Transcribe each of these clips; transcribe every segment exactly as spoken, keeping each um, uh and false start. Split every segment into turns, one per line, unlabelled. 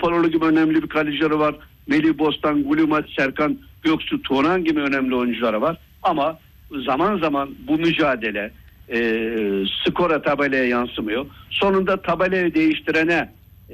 Topaloğlu gibi önemli bir kalecileri var. Melih Bostan, Gulumat, Serkan Göksu, Turan gibi önemli oyuncuları var. Ama zaman zaman bu mücadele e, skora, tabelaya yansımıyor. Sonunda tabelayı değiştirene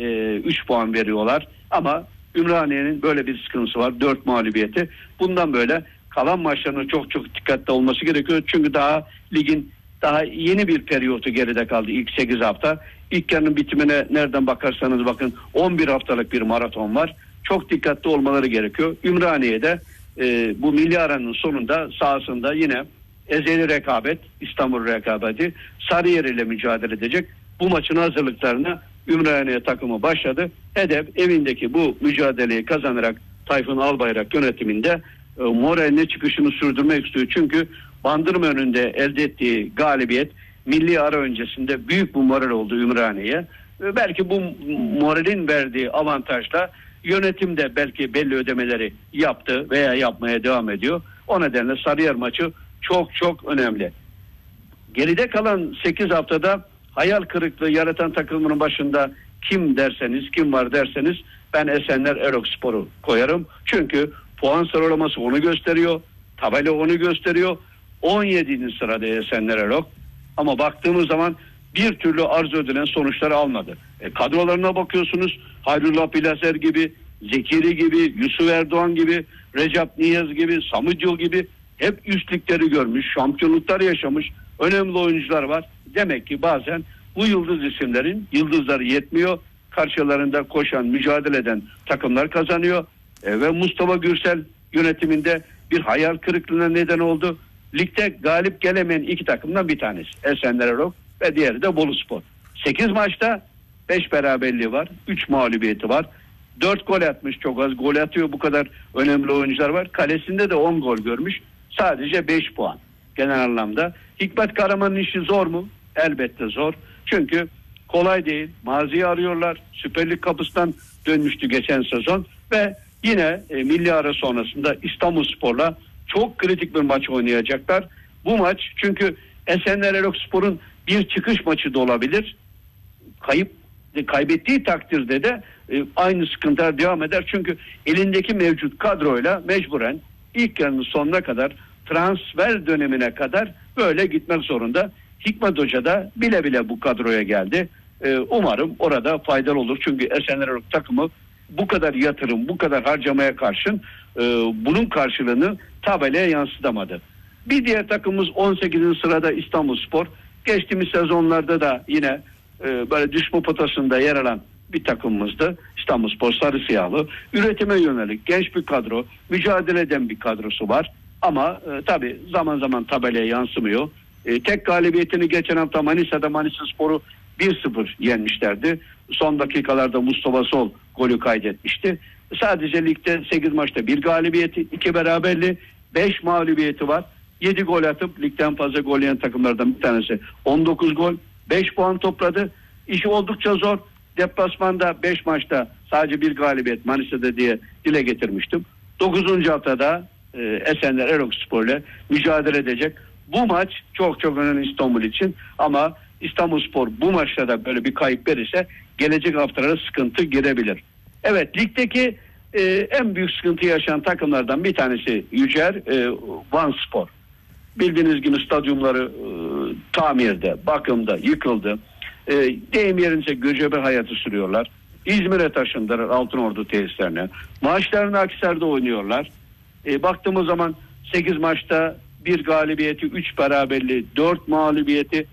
üç e, puan veriyorlar. Ama Ümraniye'nin böyle bir sıkıntısı var. dört mağlubiyeti. Bundan böyle kalan maçlarının çok çok dikkatli olması gerekiyor. Çünkü daha ligin daha yeni bir periyotu geride kaldı. İlk sekiz hafta. İlk yarının bitimine nereden bakarsanız bakın on bir haftalık bir maraton var. Çok dikkatli olmaları gerekiyor. Ümraniye'de e, bu milli aranın sonunda sahasında yine ezeli rekabet, İstanbul rekabeti Sarıyer ile mücadele edecek. Bu maçın hazırlıklarına Ümraniye takımı başladı. Hedef evindeki bu mücadeleyi kazanarak Tayfun Albayrak yönetiminde e, moraline çıkışını sürdürmek istiyor. Çünkü Bandırma önünde elde ettiği galibiyet milli ara öncesinde büyük bir moral oldu Ümraniye'ye. E, belki bu moralin verdiği avantajla yönetim de belki belli ödemeleri yaptı veya yapmaya devam ediyor. O nedenle Sarıyer maçı çok çok önemli. Geride kalan sekiz haftada hayal kırıklığı yaratan takımının başında kim derseniz, kim var derseniz ben Esenler Erokspor'u koyarım. Çünkü puan sıralaması onu gösteriyor. Tabela onu gösteriyor. on yedinci sırada Esenler Erok. Ama baktığımız zaman bir türlü arzu edilen sonuçları almadı. E, kadrolarına bakıyorsunuz. Hayrullah Bilaser gibi, Zekiri gibi, Yusuf Erdoğan gibi, Recep Niyaz gibi, Samudyo gibi hep üstlükleri görmüş, şampiyonluklar yaşamış önemli oyuncular var. Demek ki bazen bu yıldız isimlerin yıldızları yetmiyor. Karşılarında koşan, mücadele eden takımlar kazanıyor. E, ve Mustafa Gürsel yönetiminde bir hayal kırıklığına neden oldu. Ligde galip gelemeyen iki takımdan bir tanesi Esenler Erok ve diğeri de Boluspor. sekiz maçta beş beraberliği var. üç mağlubiyeti var. dört gol atmış, çok az gol atıyor. Bu kadar önemli oyuncular var. Kalesinde de on gol görmüş. Sadece beş puan genel anlamda. Hikmet Karaman'ın işi zor mu? Elbette zor. Çünkü kolay değil. Maziyi arıyorlar. Süper Lig kapısından dönmüştü geçen sezon ve yine e, milli ara sonrasında İstanbulspor'la çok kritik bir maç oynayacaklar. Bu maç çünkü Esenler Erokspor'un bir çıkış maçı da olabilir. Kayıp kaybettiği takdirde de e, aynı sıkıntılar devam eder. Çünkü elindeki mevcut kadroyla mecburen ilk yarının sonuna kadar, transfer dönemine kadar böyle gitmek zorunda. Hikmet Hoca da bile bile bu kadroya geldi. Ee, umarım orada faydalı olur. Çünkü Esenler Erok takımı bu kadar yatırım, bu kadar harcamaya karşın e, bunun karşılığını tabelaya yansıtamadı. Bir diğer takımımız on sekizinci sırada İstanbulspor. Geçtiğimiz sezonlarda da yine e, böyle düşme potasında yer alan bir takımımızdı. İstanbulspor sarı siyahlı. Üretime yönelik genç bir kadro, mücadele eden bir kadrosu var. Ama e, tabii zaman zaman tabelaya yansımıyor. E, tek galibiyetini geçen hafta Manisa'da Manisaspor'u bir sıfır yenmişlerdi. Son dakikalarda Mustafa Sol golü kaydetmişti. Sadece ligde sekiz maçta bir galibiyeti, iki beraberliği, beş mağlubiyeti var. yedi gol atıp ligden fazla gol yiyen takımlardan bir tanesi. on dokuz gol, beş puan topladı. İşi oldukça zor. Deplasmanda beş maçta sadece bir galibiyet Manisa'da diye dile getirmiştim. dokuzuncu haftada e, Esenler Erokspor ile mücadele edecek. Bu maç çok çok önemli İstanbul için ama İstanbulspor bu maçta da böyle bir kayıp verirse gelecek haftalara sıkıntı girebilir. Evet, ligdeki e, en büyük sıkıntı yaşayan takımlardan bir tanesi Yücel e, Vanspor. Bildiğiniz gibi stadyumları e, tamirde, bakımda, yıkıldı. E, deyim yerince göcebe hayatı sürüyorlar. İzmir'e taşındılar Altınordu tesislerine. Maçlarını Akhisar'da oynuyorlar. E, baktığımız zaman sekiz maçta bir galibiyeti, üç beraberliği, dört mağlubiyeti,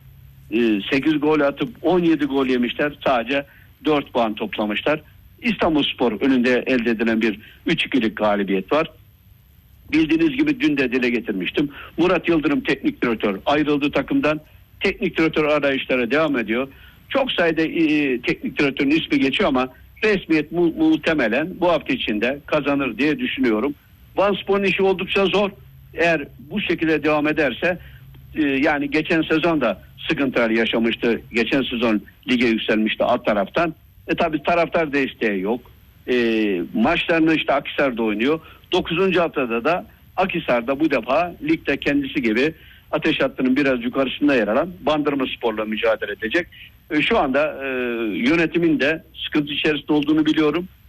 sekiz gol atıp on yedi gol yemişler. Sadece dört puan toplamışlar. İstanbulspor önünde elde edilen bir üç ikilik galibiyet var. Bildiğiniz gibi dün de dile getirmiştim. Murat Yıldırım teknik direktör ayrıldı takımdan. Teknik direktör arayışlara devam ediyor. Çok sayıda e, teknik direktörün ismi geçiyor ama resmiyet mu- muhtemelen bu hafta içinde kazanır diye düşünüyorum. Vanspor'un işi oldukça zor. Eğer bu şekilde devam ederse e, yani geçen sezon da sıkıntılar yaşamıştı. Geçen sezon lige yükselmişti alt taraftan. E tabi taraftar desteği yok. E, maçlarını işte Akhisar'da oynuyor. dokuzuncu haftada da Akhisar'da bu defa ligde kendisi gibi ateş hattının biraz yukarısında yer alan Bandırmaspor'la mücadele edecek. E, şu anda e, yönetimin de sıkıntı içerisinde olduğunu biliyorum.